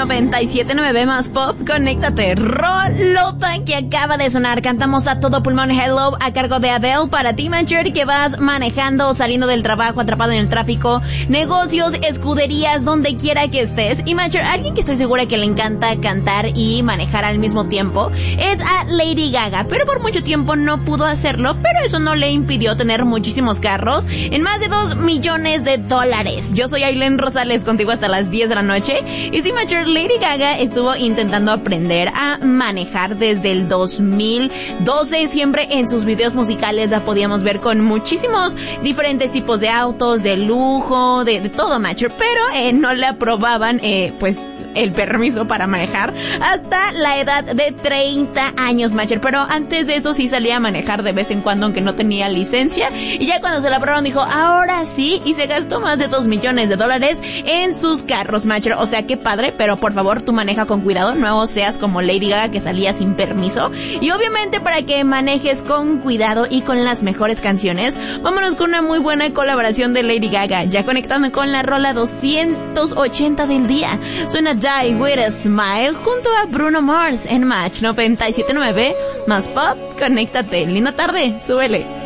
97.9 más pop, conéctate. Rolota que acaba de sonar. Cantamos a todo pulmón Hello a cargo de Adele para ti, Matcher, que vas manejando o saliendo del trabajo, atrapado en el tráfico, negocios, escuderías, donde quiera que estés. Y Matcher, alguien que estoy segura que le encanta cantar y manejar al mismo tiempo es a Lady Gaga, pero por mucho tiempo no pudo hacerlo, pero eso no le impidió tener muchísimos carros en más de $2 millones. Yo soy Aileen Rosales, contigo hasta las 10 de la noche. Y sí, Matcher, Lady Gaga estuvo intentando aprender a manejar desde el 2012. Siempre en sus videos musicales la podíamos ver con muchísimos diferentes tipos de autos, de lujo, de todo, Matcher, pero no le aprobaban pues el permiso para manejar hasta la edad de 30 años, Matcher, pero antes de eso sí salía a manejar de vez en cuando, aunque no tenía licencia, y ya cuando se la aprobaron dijo, ahora sí, y se gastó más de $2 millones en sus carros, Matcher. O sea, qué padre, pero por favor tú maneja con cuidado, no seas como Lady Gaga que salía sin permiso. Y obviamente para que manejes con cuidado y con las mejores canciones, vámonos con una muy buena colaboración de Lady Gaga, ya conectando con la rola 280 del día. Suena Die With A Smile junto a Bruno Mars en Match 97.9 más pop, conéctate. Linda tarde, súbele.